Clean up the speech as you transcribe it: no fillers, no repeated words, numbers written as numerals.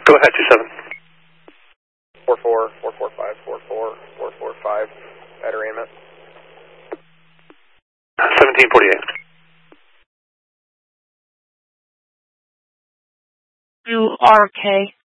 Go ahead, 27. 44, 445, 44, 445, at arraignment. 1748. To RK.